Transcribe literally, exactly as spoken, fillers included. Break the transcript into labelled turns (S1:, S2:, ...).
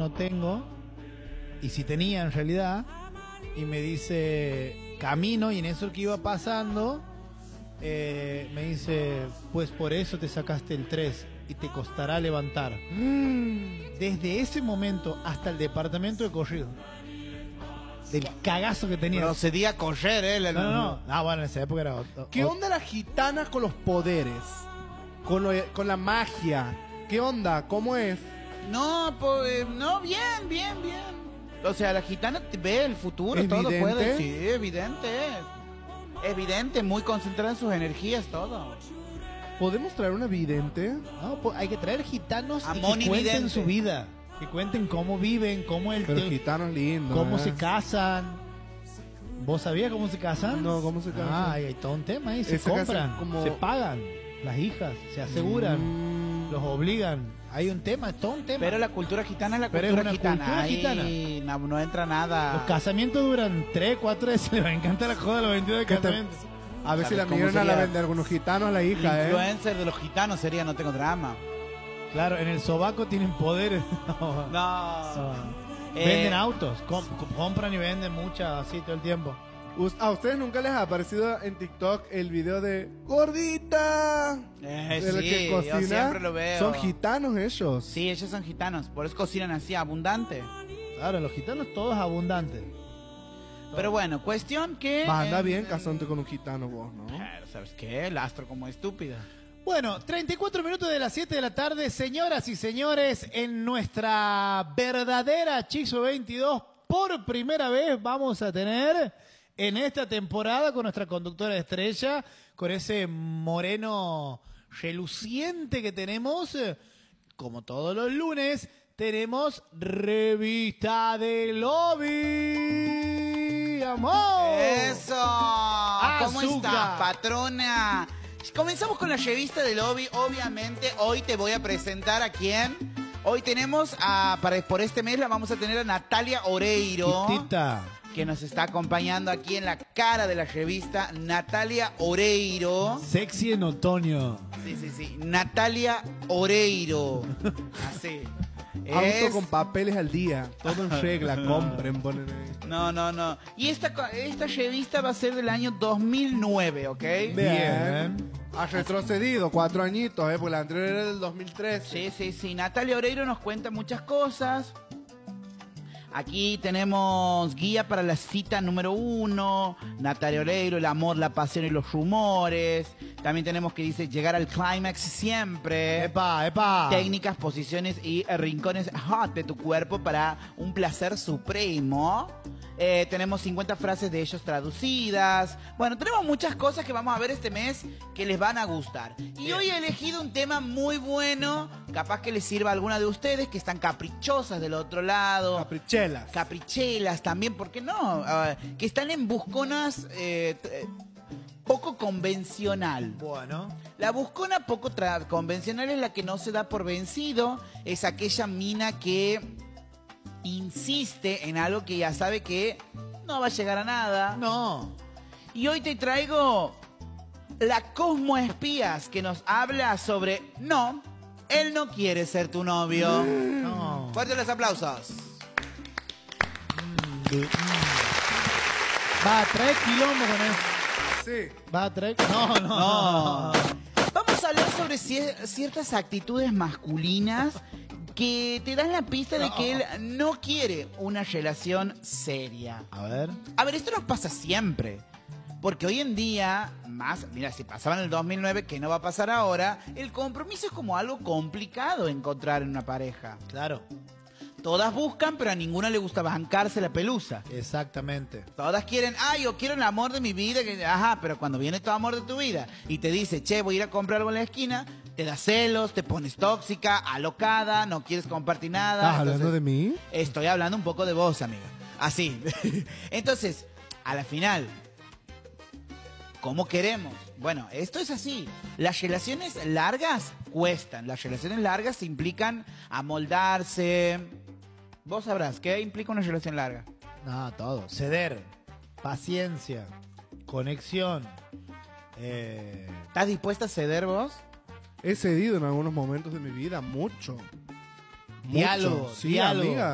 S1: no tengo. Y si tenía en realidad. Y me dice, camino, y en eso que iba pasando, eh, me dice, pues por eso te sacaste el tres y te costará levantar. Mm. Desde ese momento hasta el departamento de corrido. Del cagazo que tenía.
S2: Procedía a correr, ¿eh?
S1: No, no, no. Ah, bueno, en esa época era... otro.
S3: ¿Qué onda la gitana con los poderes? Con, lo, con la magia. ¿Qué onda? ¿Cómo es?
S2: No, pues, no, bien, bien, bien. O sea, la gitana ve el futuro,
S3: ¿Evidente?
S2: todo puede. Sí, evidente. Evidente, muy concentrada en sus energías, todo.
S3: ¿Podemos traer una vidente?
S1: No, pues hay que traer gitanos
S2: A
S1: y
S2: Moni
S1: que cuenten
S2: Vidente.
S1: su vida. Que cuenten cómo viven, cómo el
S3: Pero
S1: te-
S3: gitanos lindos.
S1: cómo
S3: ¿eh?
S1: se casan. ¿Vos sabías cómo se casan?
S3: No, ¿cómo se casan?
S1: Ah, hay, hay todo un tema ahí. Se
S3: Se casan
S1: compran,
S3: como-
S1: se pagan las hijas, se aseguran,
S3: Mm.
S1: los obligan. Hay un tema, es todo un tema.
S2: Pero la cultura gitana es la
S1: Pero es
S2: cultura
S1: una
S2: gitana.
S1: cultura
S2: Ahí
S1: gitana.
S2: No, no entra nada.
S1: Los casamientos duran tres, cuatro veces. Le va a encantar la joda de los veintidós de
S3: ¿Qué te-
S1: casamiento.
S3: A ver si
S2: ¿Sabes
S3: la
S2: cómo
S3: millonan a la
S2: sería?
S3: vender algunos gitanos a la hija, ¿eh?
S2: Influencer de los gitanos sería No Tengo Drama.
S1: Claro, en el sobaco tienen poderes. No.
S2: No. Eh,
S1: Venden autos, com- compran y venden muchas así todo el tiempo.
S3: Us- ¿A ustedes nunca les ha aparecido en TikTok el video de Gordita?
S2: Eh,
S3: de lo
S2: sí,
S3: que
S2: yo
S3: cocina?
S2: siempre lo veo.
S3: Son gitanos ellos.
S2: Sí, ellos son gitanos, por eso cocinan así, abundante.
S1: Claro, los gitanos todos abundantes.
S2: Pero bueno, cuestión que...
S3: Va, anda
S2: eh,
S3: bien casándote con un gitano vos, ¿no?
S2: Claro, ¿sabes qué? El astro como estúpida.
S1: Bueno, treinta y cuatro minutos de las siete de la tarde, señoras y señores, en nuestra verdadera Chizo veintidós, por primera vez vamos a tener en esta temporada con nuestra conductora estrella, con ese moreno reluciente que tenemos, eh, como todos los lunes, tenemos revista de lobby, amor.
S2: ¡Eso! ¿Cómo
S1: Azúcar.
S2: estás, patrona? Comenzamos con la revista de lobby. Obviamente, hoy te voy a presentar a quién. Hoy tenemos a, para, por este mes la vamos a tener a Natalia Oreiro,
S1: Tita.
S2: que nos está acompañando aquí en la cara de la revista. Natalia Oreiro.
S1: Sexy en otoño.
S2: Sí, sí, sí. Natalia Oreiro. Así.
S3: Auto
S2: Es-
S3: con papeles al día. Todo en regla, compren, ponen ahí.
S2: No, no, no. Y esta, co- esta revista va a ser del año dos mil nueve, ¿ok?
S1: Bien.
S3: Ha retrocedido cuatro añitos, ¿eh? Porque la anterior era del dos mil trece.
S2: Sí, sí, sí. Natalia Oreiro nos cuenta muchas cosas. Aquí tenemos guía para la cita número uno, Natalia Oreiro, el amor, la pasión y los rumores. También tenemos que dice llegar al clímax siempre.
S1: Epa, epa.
S2: Técnicas, posiciones y rincones hot de tu cuerpo para un placer supremo. Eh, tenemos cincuenta frases de ellos traducidas. Bueno, tenemos muchas cosas que vamos a ver este mes que les van a gustar. Y hoy he elegido un tema muy bueno. Capaz que les sirva a alguna de ustedes que están caprichosas del otro lado.
S3: Caprichelas.
S2: Caprichelas también, ¿por qué no? Ah, que están en busconas eh, t- eh, poco convencional.
S1: Bueno.
S2: La buscona poco tra- convencional es la que no se da por vencido. Es aquella mina que insiste en algo que ya sabe que no va a llegar a nada.
S1: No.
S2: Y hoy te traigo la Cosmo Espías, que nos habla sobre no, él no quiere ser tu novio.
S1: No.
S2: Fuerte los aplausos.
S1: Va a traer quilombo con eso.
S3: Sí.
S1: Va a traer... No, no.
S2: No. Vamos a hablar sobre cier- ciertas actitudes masculinas que te dan la pista de que él no quiere una relación seria.
S1: A ver.
S2: A ver, esto nos pasa siempre. Porque hoy en día, más, mira, si pasaba en el dos mil nueve, que no va a pasar ahora, el compromiso es como algo complicado encontrar en una pareja.
S1: Claro.
S2: Todas buscan, pero a ninguna le gusta bancarse la pelusa.
S1: Exactamente.
S2: Todas quieren, ah, yo quiero el amor de mi vida. Que, ajá, pero cuando viene tu amor de tu vida y te dice, che, voy a ir a comprar algo en la esquina, te da celos, te pones tóxica, alocada, no quieres compartir nada.
S3: ¿Estás hablando
S2: Entonces,
S3: de mí?
S2: Estoy hablando un poco de vos, amiga. Así. Entonces, a la final, ¿cómo queremos? Bueno, esto es así. Las relaciones largas cuestan. Las relaciones largas implican amoldarse. Vos sabrás, ¿qué implica una relación larga?
S1: No, todo. Ceder. Paciencia. Conexión. Eh...
S2: ¿Estás dispuesta a ceder vos?
S3: He cedido en algunos momentos de mi vida, mucho. Mucho.
S1: Diálogo,
S3: Sí,
S1: diálogo.
S3: amiga.